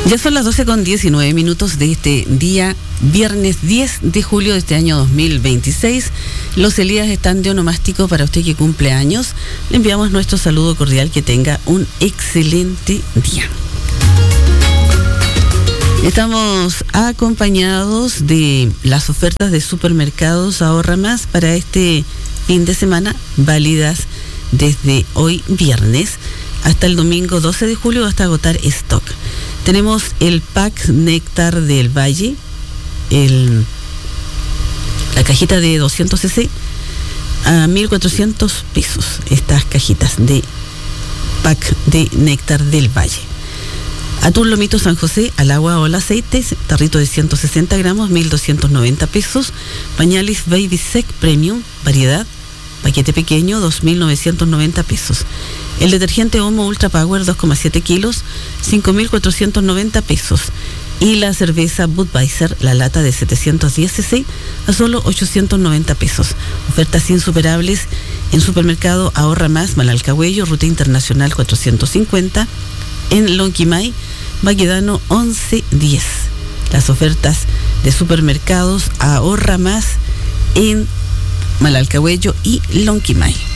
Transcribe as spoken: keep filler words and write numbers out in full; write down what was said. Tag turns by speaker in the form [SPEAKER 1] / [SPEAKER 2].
[SPEAKER 1] Ya son las doce con diecinueve minutos de este día, viernes diez de julio de este año dos mil veintiséis. Los Elías están de onomástico para usted que cumple años. Le enviamos nuestro saludo cordial, que tenga un excelente día. Estamos acompañados de las ofertas de Supermercados Ahorra Más para este fin de semana, válidas desde hoy viernes hasta el domingo doce de julio, hasta agotar stock. Tenemos el pack Néctar del Valle, el, la cajita de doscientos centilitros a mil cuatrocientos pesos. Estas cajitas de pack de Néctar del Valle. Atún lomito San José al agua o al aceite, tarrito de ciento sesenta gramos, mil doscientos noventa pesos. Pañales Baby Sec Premium, variedad, paquete pequeño, dos mil novecientos noventa pesos. El detergente Omo Ultra Power dos coma siete kilos, cinco mil cuatrocientos noventa pesos. Y la cerveza Budweiser, la lata de setecientos diez centilitros, a solo ochocientos noventa pesos. Ofertas insuperables en Supermercado Ahorra Más, Malalcahuello, Ruta Internacional cuatrocientos cincuenta, en Lonquimay, Baquedano once diez. Las ofertas de Supermercados Ahorra Más en Malalcahuello y Lonquimay.